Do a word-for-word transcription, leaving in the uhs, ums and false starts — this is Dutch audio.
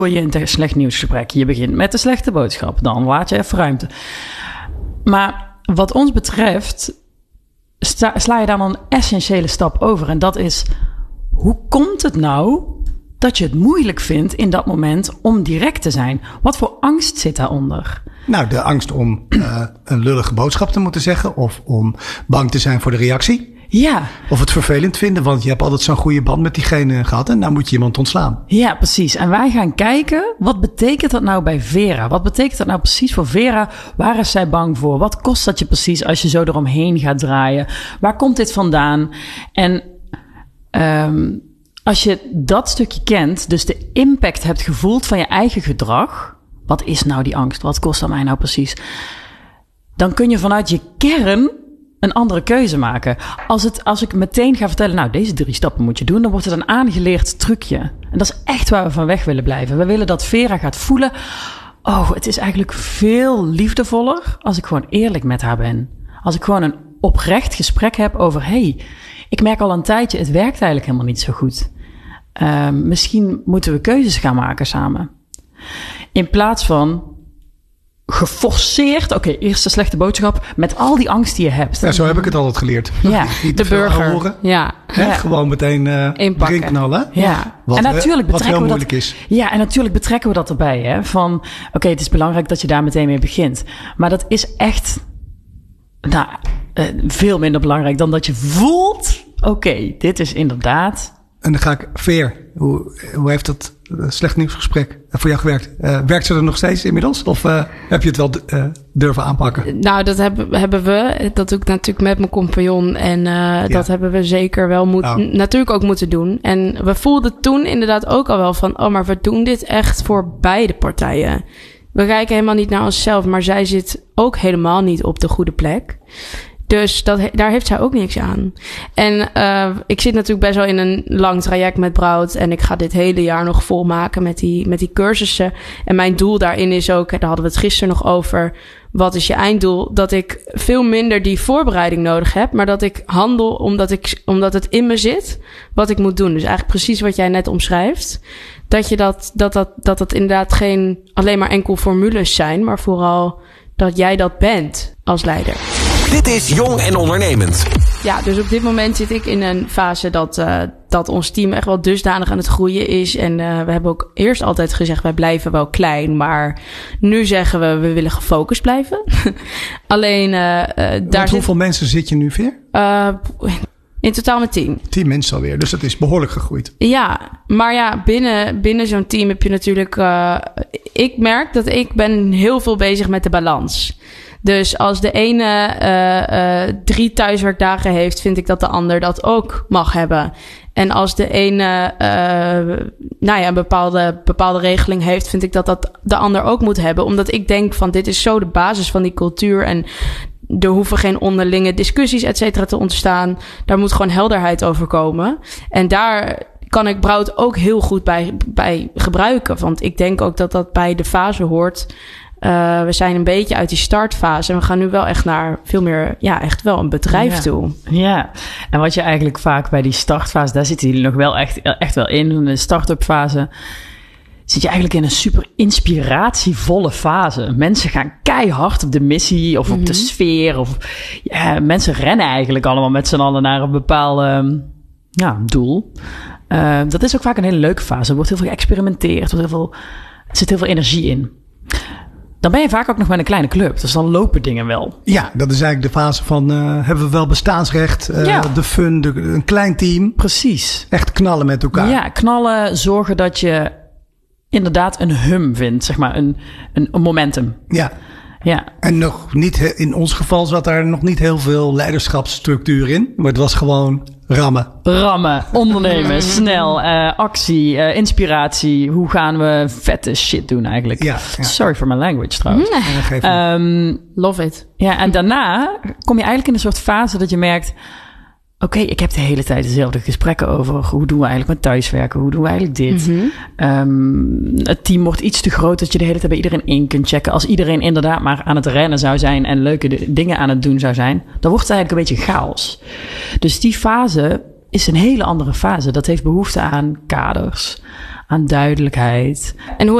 je in een slecht nieuwsgesprek. Je begint met de slechte boodschap. Dan laat je even ruimte. Maar wat ons betreft sta, sla je dan een essentiële stap over. En dat is, hoe komt het nou dat je het moeilijk vindt in dat moment om direct te zijn? Wat voor angst zit daaronder? Nou, de angst om uh, een lullige boodschap te moeten zeggen. Of om bang te zijn voor de reactie. Ja. Of het vervelend vinden, want je hebt altijd zo'n goede band met diegene gehad. En nou moet je iemand ontslaan. Ja, precies. En wij gaan kijken, wat betekent dat nou bij Vera? Wat betekent dat nou precies voor Vera? Waar is zij bang voor? Wat kost dat je precies als je zo eromheen gaat draaien? Waar komt dit vandaan? En um, als je dat stukje kent, dus de impact hebt gevoeld van je eigen gedrag. Wat is nou die angst? Wat kost dat mij nou precies? Dan kun je vanuit je kern een andere keuze maken. Als, het, als ik meteen ga vertellen, nou, deze drie stappen moet je doen, dan wordt het een aangeleerd trucje. En dat is echt waar we van weg willen blijven. We willen dat Vera gaat voelen, oh, het is eigenlijk veel liefdevoller als ik gewoon eerlijk met haar ben. Als ik gewoon een oprecht gesprek heb over, hey, ik merk al een tijdje, het werkt eigenlijk helemaal niet zo goed. Uh, misschien moeten we keuzes gaan maken samen. In plaats van geforceerd, oké, okay, eerst de slechte boodschap met al die angst die je hebt. Ja, zo heb ik het altijd geleerd. Ja, de burger. Ja. ja. Gewoon meteen uh, erin knallen. Ja. Wat, en natuurlijk wat heel moeilijk dat, is. Ja, en natuurlijk betrekken we dat erbij. Hè? Van, oké, okay, het is belangrijk dat je daar meteen mee begint. Maar dat is echt nou, uh, veel minder belangrijk dan dat je voelt, oké, okay, dit is inderdaad. En dan ga ik, Veer, hoe, hoe heeft dat uh, slecht nieuwsgesprek voor jou gewerkt? Uh, werkt ze er nog steeds inmiddels? Of uh, heb je het wel uh, durven aanpakken? Nou, dat hebben, hebben we. Dat doe ik natuurlijk met mijn compagnon. En uh, ja. dat hebben we zeker wel moet, oh. natuurlijk ook moeten doen. En we voelden toen inderdaad ook al wel van, oh, maar we doen dit echt voor beide partijen. We kijken helemaal niet naar onszelf, maar zij zit ook helemaal niet op de goede plek. Dus dat, daar heeft zij ook niks aan. En uh, ik zit natuurlijk best wel in een lang traject met Brout. En ik ga dit hele jaar nog volmaken met die, met die cursussen. En mijn doel daarin is ook, daar hadden we het gisteren nog over, wat is je einddoel? Dat ik veel minder die voorbereiding nodig heb, maar dat ik handel omdat, ik, omdat het in me zit wat ik moet doen. Dus eigenlijk precies wat jij net omschrijft. Dat je dat, dat, dat, dat het inderdaad geen alleen maar enkel formules zijn, maar vooral dat jij dat bent als leider. Dit is Jong en Ondernemend. Ja, dus op dit moment zit ik in een fase dat, uh, dat ons team echt wel dusdanig aan het groeien is. En uh, we hebben ook eerst altijd gezegd, wij blijven wel klein. Maar nu zeggen we, we willen gefocust blijven. Alleen uh, uh, daar Want hoeveel zit, mensen zit je nu weer? Uh, in totaal met tien. Tien mensen alweer, dus dat is behoorlijk gegroeid. Ja, maar ja, binnen, binnen zo'n team heb je natuurlijk... Uh, ik merk dat ik ben heel veel bezig met de balans. Dus als de ene uh, uh, drie thuiswerkdagen heeft, vind ik dat de ander dat ook mag hebben. En als de ene uh, nou ja, een bepaalde, bepaalde regeling heeft, vind ik dat dat de ander ook moet hebben. Omdat ik denk van dit is zo de basis van die cultuur en er hoeven geen onderlinge discussies et cetera te ontstaan. Daar moet gewoon helderheid over komen. En daar kan ik Brout ook heel goed bij, bij gebruiken. Want ik denk ook dat dat bij de fase hoort. Uh, we zijn een beetje uit die startfase en we gaan nu wel echt naar veel meer, ja, echt wel een bedrijf ja. toe. Ja, en wat je eigenlijk vaak bij die startfase, daar zitten jullie nog wel echt, echt wel in. In de start-up fase zit je eigenlijk in een super inspiratievolle fase. Mensen gaan keihard op de missie of op mm-hmm. de sfeer. Of ja, mensen rennen eigenlijk allemaal met z'n allen naar een bepaald ja, doel. Uh, dat is ook vaak een hele leuke fase. Er wordt heel veel geëxperimenteerd. Er, wordt heel veel, er zit heel veel energie in. Dan ben je vaak ook nog met een kleine club. Dus dan lopen dingen wel. Ja, dat is eigenlijk de fase van uh, hebben we wel bestaansrecht, uh, ja. de fun, de, een klein team. Precies. Echt knallen met elkaar. Ja, knallen, zorgen dat je inderdaad een hum vindt, zeg maar, een, een, een momentum. Ja. Ja. En nog niet, in ons geval zat daar nog niet heel veel leiderschapsstructuur in. Maar het was gewoon rammen. Rammen, ondernemen, snel, uh, actie, uh, inspiratie. Hoe gaan we vette shit doen eigenlijk? Ja, ja. Sorry for my language trouwens. Nee. Um, Love it. Ja, en daarna kom je eigenlijk in een soort fase dat je merkt, oké, okay, ik heb de hele tijd dezelfde gesprekken over hoe doen we eigenlijk met thuiswerken, hoe doen we eigenlijk dit. Mm-hmm. Um, het team wordt iets te groot dat je de hele tijd bij iedereen in kunt checken. Als iedereen inderdaad maar aan het rennen zou zijn en leuke de- dingen aan het doen zou zijn, dan wordt het eigenlijk een beetje chaos. Dus die fase is een hele andere fase. Dat heeft behoefte aan kaders, aan duidelijkheid. En hoe